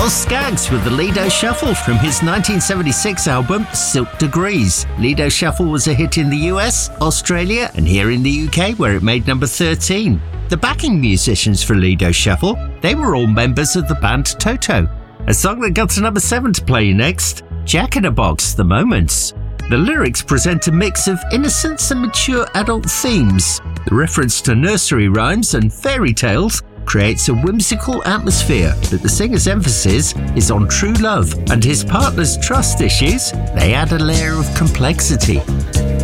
Los Skaggs with the Lido Shuffle from his 1976 album Silk Degrees. Lido Shuffle was a hit in the US, Australia, and here in the UK, where it made number 13. The backing musicians for Lido Shuffle, they were all members of the band Toto. A song that got to number 7 to play next, Jack in a Box, The Moments. The lyrics present a mix of innocence and mature adult themes. The reference to nursery rhymes and fairy tales creates a whimsical atmosphere, but the singer's emphasis is on true love and his partner's trust issues. They add a layer of complexity.